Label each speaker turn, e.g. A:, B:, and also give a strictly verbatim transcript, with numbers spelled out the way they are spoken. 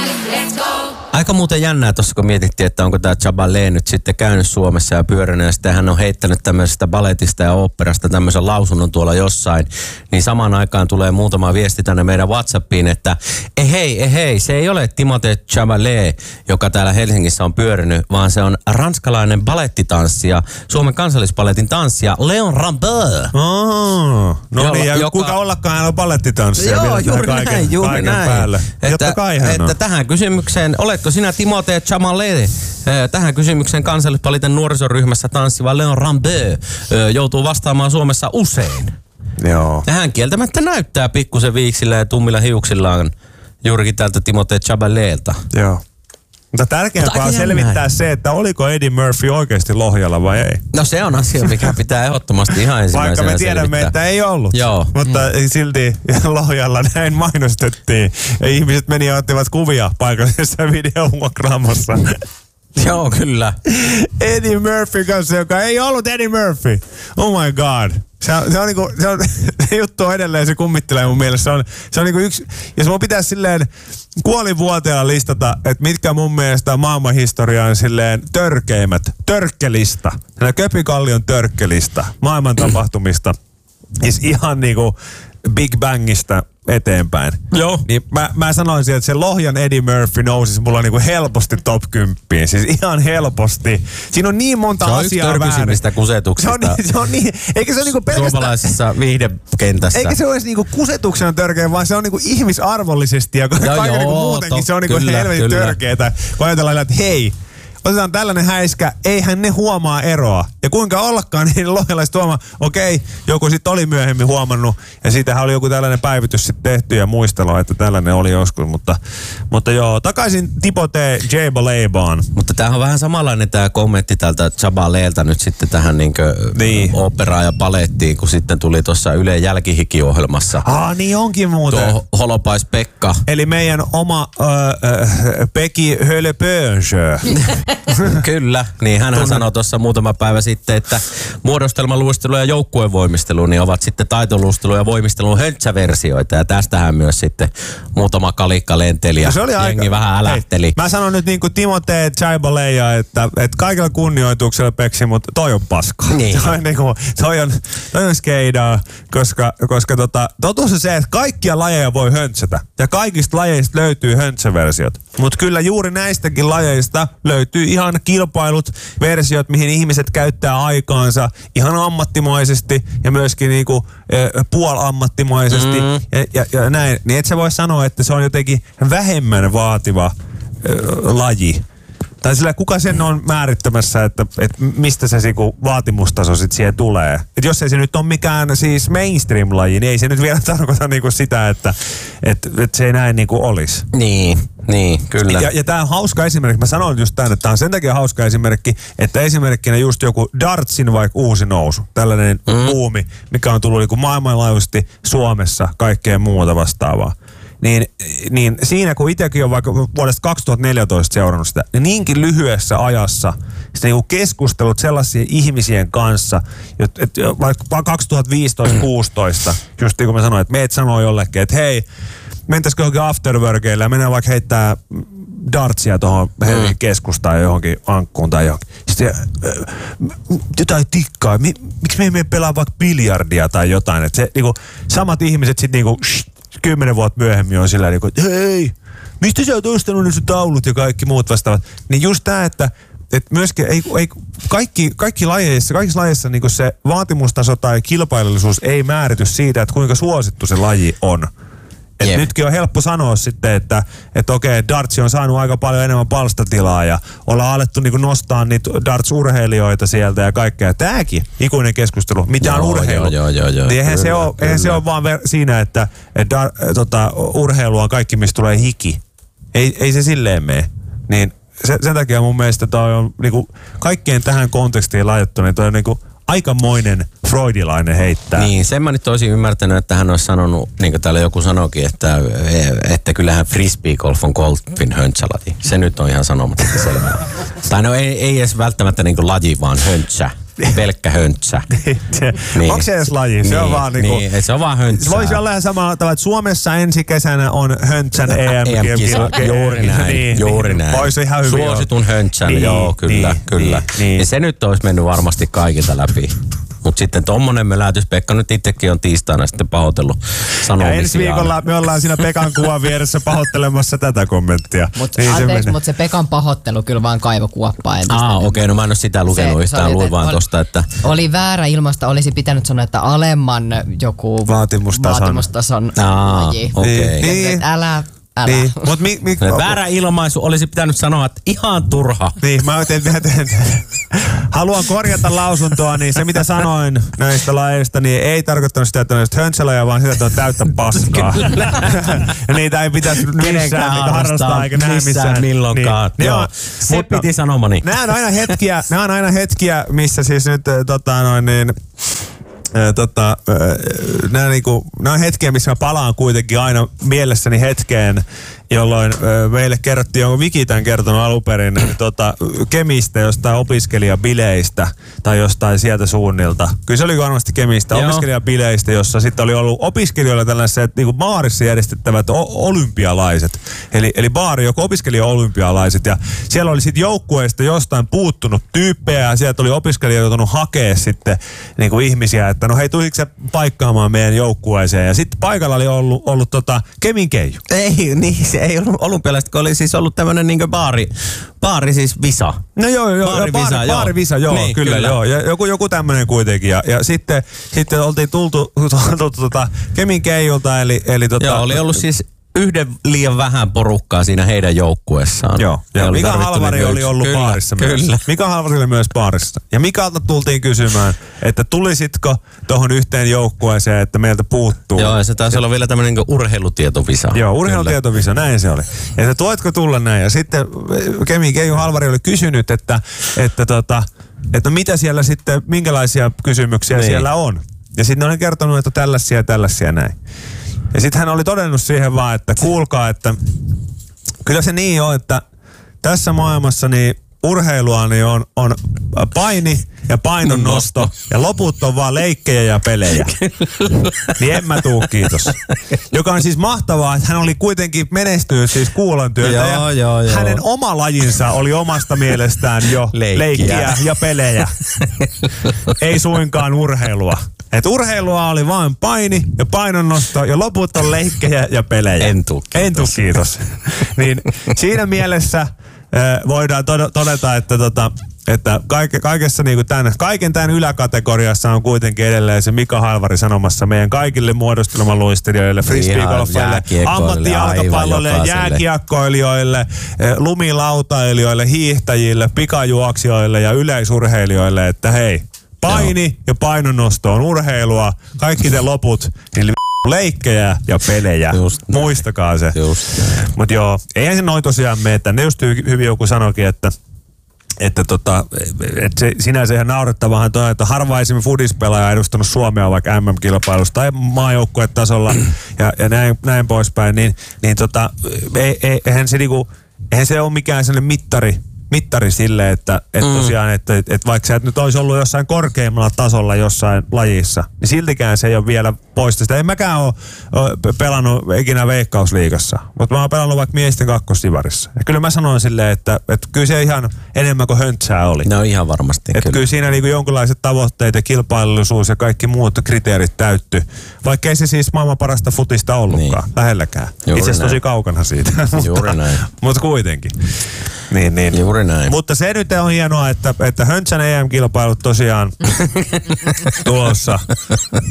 A: Aika muuten jännää tuossa, kun mietittiin, että onko tämä Chabalé nyt sitten käynyt Suomessa ja pyörinyt, ja sitten hän on heittänyt tämmöisestä balletista ja oopperasta tämmöisen lausunnon tuolla jossain, niin samaan aikaan tulee muutama viesti tänne meidän WhatsAppiin, että ei hei, ei hei, se ei ole Timothée Chabalé, joka täällä Helsingissä on pyörinyt, vaan se on ranskalainen balettitanssija, Suomen kansallisballetin tanssija Leon Rambert.
B: Oh, no jolla, niin, ja joka... kuinka ollakaan hän on balettitanssija.
A: Joo, juuri kaiken, näin, juuri
B: kaiken
A: näin.
B: Päälle.
A: Että,
B: kai hän
A: että
B: on.
A: tähän kysymykseen, oletko sinä Timothée Chabalé? Tähän kysymykseen kansallisballetin nuorisoryhmässä tanssiva Leon Rambert joutuu vastaamaan Suomessa usein.
B: Joo.
A: Ja hän kieltämättä näyttää pikkusen viiksillä ja tummilla hiuksillaan juurikin tältä Timothée Chabalélta.
B: Joo. Mutta tärkeämpää on selvittää se, että oliko Eddie Murphy oikeasti Lohjalla vai ei.
A: No se on asia, mikä pitää ehdottomasti ihan ensimmäisenä
B: Vaikka me tiedämme,
A: selvittää.
B: että ei ollut.
A: Joo.
B: Mutta mm. silti Lohjalla näin mainostettiin. Ja ihmiset meni ja ottivat kuvia paikallisessa videomuokraamossa.
A: Joo, kyllä.
B: Eddie Murphy kanssa, joka ei ollut Eddie Murphy. Oh my god. Se on, se on niinku, se, on, se juttu on edelleen, se kummittelee mun mielestä. Se on, se on niinku yksi, jos mun pitäisi silleen kuolivuoteella listata, että mitkä mun mielestä maailmanhistorian silleen törkeimmät, törkkelista. Köpikallion törkkelista maailman tapahtumista. Siis ihan niinku Big Bangista eteenpäin.
A: Joo.
B: Niin mä, mä sanoisin, että se Lohjan Eddie Murphy nousisi mulla niinku helposti top kymmeneen. Siis ihan helposti. Siinä on niin monta
A: asiaa
B: asiaa
A: väärin. Se on yksi törkyisimmistä kusetuksista.
B: Se on niin, se on niin. Eikä se ole niinku pelkästään
A: suomalaisessa viihdekentässä.
B: Eikä se ole edes niinku kusetuksena törkeä, vaan se on niinku ihmisarvollisesti ja kaiken niinku muutenkin to, se on niinku helvetin törkeetä. Kun ajatellaan, että hei, otetaan tällainen häiskä, eihän ne huomaa eroa. Ja kuinka ollakaan, niin lohjalaiset huomaa, okei, joku sitten oli myöhemmin huomannut, ja siitähän oli joku tällainen päivitys sitten tehty ja muistelu, että tällainen oli joskus, mutta, mutta joo, takaisin Timothée Chabalébaan.
A: Mutta tämähän on vähän samanlainen tämä kommentti tältä Chabalélta nyt sitten tähän niinkö niin. operaan ja palettiin, kun sitten tuli tuossa Ylen jälkihiki-ohjelmassa.
B: Ah, niin onkin muuten.
A: Tuo Holopais Pekka.
B: Eli meidän oma äh, äh, Pekki Hölpönsjö.
A: Kyllä, niin hänhän sanoi tuossa muutama päivä sitten, että muodostelmaluistelu ja joukkuevoimistelu niin ovat sitten taitoluistelu ja voimistelun höntsäversioita. Ja tästähän myös sitten muutama kalikka lenteli ja jengi aika, vähän älähteli.
B: Hei, mä sanon nyt niin kuin Timothée Chabalé, että, että kaikilla kunnioituksella Peksi, mutta toi on paska.
A: Niin.
B: Toi, niin kuin, toi on, toi on skeidaa, koska, koska tota, totuus on se, että kaikkia lajeja voi höntsätä. Ja kaikista lajeista löytyy höntsäversiot. Mutta kyllä juuri näistäkin lajeista löytyy ihan kilpailut, versiot, mihin ihmiset käyttää aikaansa ihan ammattimaisesti ja myöskin niinku e, puolammattimaisesti mm. ja, ja, ja näin. Niin et sä voi sanoa, että se on jotenkin vähemmän vaativa e, laji. Tai sillä kuka sen on määrittämässä, että, että mistä se niinku vaatimustaso sit siihen tulee. Et jos ei se nyt ole mikään siis mainstream-laji, niin ei se nyt vielä tarkoita niinku sitä, että et, et se ei näin niinku olisi.
A: Niin, niin, kyllä.
B: Ja, ja tää on hauska esimerkki. Mä sanon just tän, että tää on sen takia hauska esimerkki, että esimerkkinä just joku dartsin vaikka uusi nousu. Tällainen mm. buumi, mikä on tullut niinku maailmanlaajuisesti Suomessa kaikkea muuta vastaavaa. Niin, niin siinä kun itsekin on vaikka vuodesta kaksituhattaneljätoista seurannut sitä, niin niinkin lyhyessä ajassa sitä niinku keskustelut sellaisien ihmisien kanssa, että et, vaikka kaksituhattaviisitoista kuusitoista, just niin kuin mä sanoin, että meet sanoo jollekin, että hei, mentäisikö johonkin afterworkeille ja mennään vaikka heittää dartsia tuohon Helsingin keskustaan ja johonkin ankkuun tai johonkin. Sitten jotain tikkaa, miksi me ei mene pelaa vaikka biljardia tai jotain, että se niinku, samat ihmiset sitten niinku kymmenen vuotta myöhemmin on sillä niin kuin, että hei, mistä sä oot ostanut ne sun taulut ja kaikki muut vastaavat. Niin just tää, että, että myöskin ei, ei, kaikki, kaikki lajeissa, kaikissa lajeissa niin kuin se vaatimustaso tai kilpailullisuus ei määrity siitä, että kuinka suosittu se laji on. Et nytkin on helppo sanoa sitten, että et okei, dartsi on saanut aika paljon enemmän palstatilaa ja ollaan alettu niinku nostaa niitä darts-urheilijoita sieltä ja kaikkea. Tääkin ikuinen keskustelu, mitä joo, on urheilu.
A: Joo, joo, joo,
B: niin eihän,
A: kyllä,
B: se ole, eihän se ole vaan ver- siinä, että et dar, tota, urheilu on kaikki, mistä tulee hiki. Ei, ei se silleen mene. Niin se, sen takia mun mielestä toi on niinku, kaikkeen tähän kontekstiin laitettu, niin toi on niinku aikamoinen freudilainen heittää.
A: Niin, sen mä nyt olisin ymmärtänyt, että hän olisi sanonut, niin kuin täällä joku sanoikin, että, että kyllähän frisbee-golf on golfin höntsälaji. Se nyt on ihan sanomatta selvä. Tai no ei, ei edes välttämättä niin kuin laji, vaan höntsä. pelkkä höntsä.
B: niin. Onko se edes laji? Se
A: niin,
B: on vaan niinku...
A: Niin, se on vaan höntsää.
B: Voisi olla ihan samalla tavalla, että Suomessa ensi kesänä on höntsän E M-kisa.
A: Juuri näin,
B: niin,
A: juuri
B: niin.
A: näin.
B: Voisi ihan hyvin
A: Suositun höntsän,
B: niin,
A: joo, kyllä,
B: niin,
A: kyllä.
B: Niin,
A: ja se nyt olisi mennyt varmasti kaikilta läpi. Mutta sitten tommonen mölätys, Pekka nyt itsekin on tiistaina sitten pahoitellut sanomisiaan.
B: Ja ensi viikolla me ollaan siinä Pekan kuvan vieressä pahoittelemassa tätä kommenttia.
C: Mutta
B: niin
C: anteeksi,
B: se,
C: mutta se Pekan pahoittelu kyllä vaan kaivo kuoppaa entistä.
A: Ah, okei, okay, no mä en ole sitä lukenut se, yhtään, se luin vaan
C: oli,
A: tosta, että...
C: Oli väärä ilmasta, olisi pitänyt sanoa, että alemman joku
B: vaatimustason,
C: vaatimustason
A: ah,
C: laji.
A: Okei. Okay.
C: Niin. Älä... Älä.
B: Niin, mut mi, mi,
A: väärä ilmaisu olisi pitänyt sanoa, että ihan turha.
B: Niin, mä teen, mä teen. Haluan korjata lausuntoa, niin se mitä sanoin näistä lajeista, niin ei tarkoittanut sitä, että on höntsäloja, vaan sitä, että on täyttä paskaa. Ja niitä ei pitäisi missään harrastaa, harrastaa eikä näe missään.
A: Missään milloinkaan. Niin, joo, se mutta piti sanomani.
B: Nämä on aina hetkiä, nämä on aina hetkiä, missä siis nyt tota noin niin... Tota, nämä, niinku, nämä on hetkiä, missä mä palaan kuitenkin aina mielessäni hetkeen, jolloin meille kerrottiin, onko Viki tämän kertonut alun perin, tota, Kemistä jostain opiskelijabileistä tai jostain sieltä suunnilta. Kyllä se oli varmasti Kemistä opiskelijabileistä, jossa sitten oli ollut opiskelijoilla tällaiset niin kuin baarissa järjestettävät o- olympialaiset. Eli, eli baari, joko opiskelija-olympialaiset. Ja siellä oli sitten joukkueista jostain puuttunut tyyppejä ja sieltä oli opiskelijoita joutunut hakea sitten niin kuin ihmisiä, että no hei, tulisitko sä paikkaamaan meidän joukkueeseen? Ja sitten paikalla oli ollut, ollut tota Kemin Keiju.
A: Ei, niin se ei ollut olympialaiset, kun oli siis ollut tämmönen niinku baari, baari siis visa.
B: No joo, joo, baari,
A: baari,
B: baari,
A: joo.
B: baari visa, joo,
A: niin,
B: kyllä,
A: kyllä,
B: joo. Ja joku, joku tämmönen kuitenkin. Ja, ja sitten, sitten oltiin tultu, tultu tota Kemin Keijulta, eli, eli tota...
A: Joo, oli ollut siis yhden liian vähän porukkaa siinä heidän joukkueessaan.
B: Joo, ja Mika Halvari oli ollut
A: kyllä,
B: baarissa
A: kyllä.
B: myös. Mika Halvari oli myös baarissa. Ja Mikalta tultiin kysymään, että tulisitko tuohon yhteen joukkueeseen, että meiltä puuttuu.
A: Joo, ja se taisi olla vielä tämmöinen niin urheilutietovisa.
B: Joo, urheilutietovisa, näin se oli. Ja että tuotko tulla näin. Ja sitten Kemi Keiju Halvari oli kysynyt, että, että, tota, että mitä siellä sitten, minkälaisia kysymyksiä niin siellä on. Ja sitten ne oli kertonut, että tällaisia ja tällaisia näin. Ja sitten hän oli todennut siihen vaan, että kuulkaa, että kyllä se niin on, että tässä maailmassa niin urheilua niin on, on paini ja painonnosto ja loput on vaan leikkejä ja pelejä. Niin en mä tuu, kiitos. Joka on siis mahtavaa, että hän oli kuitenkin menestynyt siis kuulantyötä
A: joo,
B: ja
A: joo, joo.
B: hänen oma lajinsa oli omasta mielestään jo leikkiä, leikkiä ja pelejä. Ei suinkaan urheilua. Et urheilua oli vain paini ja painonnosto ja loput on leikkejä ja pelejä.
A: En tuu, kiitos.
B: En tuu, kiitos. Niin siinä mielessä äh, voidaan todeta, että, tota, että kaike, kaikessa niinku tämän, kaiken tämän yläkategoriassa on kuitenkin edelleen se Mika Halvari sanomassa meidän kaikille muodostelmaluistelijoille, frisbeegolfajille, ammattijalkapalloille, jääkiekkoilijoille, lumilautailijoille, hiihtäjille, pikajuoksijoille ja yleisurheilijoille, että hei, paini joo ja painonnosto on urheilua, kaikki te loput, niin leikkejä ja pelejä. Just muistakaa se. Mutta joo, eihän se noin tosiaan mene, että ne just hyvin joku sanoikin, että että tota, et se, sinänsä ihan naurettavahan toi, että harva esimerkiksi fudispelaaja on edustanut Suomea vaikka M M-kilpailussa tai maajoukkuetasolla ja, ja näin, näin poispäin, niin, niin tota, ei, ei, eihän se niinku, eihän se ole mikään sellainen mittari, mittari sille, että et mm. tosiaan, että et vaikka sä et nyt olisi ollut jossain korkeimmalla tasolla jossain lajissa, niin siltikään se ei ole vielä poista sitä. En mäkään ole, ole pelannut ikinä Veikkausliigassa, mutta mä oon pelannut vaikka miesten kakkostivarissa. Ja kyllä mä sanoin silleen, että, että kyllä se ihan enemmän kuin höntsää oli.
A: No ihan varmasti.
B: Että kyllä. kyllä siinä niinku jonkinlaiset tavoitteet ja kilpailullisuus ja kaikki muut kriteerit täytty. Vaikka ei se siis maailman parasta futista ollutkaan, niin lähelläkään. Itse asiassa tosi kaukana siitä.
A: Juuri näin.
B: Mutta kuitenkin. Niin, niin.
A: Juuri näin.
B: Mutta se nyt on hienoa, että, että Höntsän E M-kilpailut tosiaan tulossa